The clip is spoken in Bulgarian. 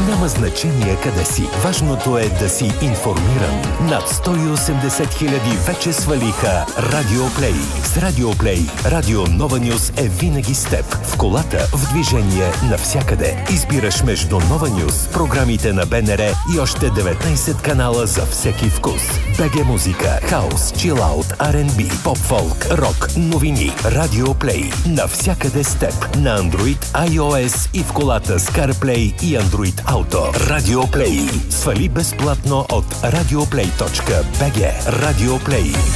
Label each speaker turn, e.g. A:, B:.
A: Няма значение къде си. Важното е да си информиран. Над 180 хиляди вече свалиха Радиоплей. С Радиоплей Радио Нова Нюс е винаги с теб. В колата, в движение, навсякъде. Избираш между Нова Нюс, програмите на БНР и още 19 канала за всеки вкус. БГ музика, хаус, чилаут, R&B, поп-фолк, рок, новини. Радиоплей. Навсякъде с теб. На Android, iOS и в колата с CarPlay и Android Auto. Радиоплей. Свали безплатно от radioplay.bg. Радиоплей.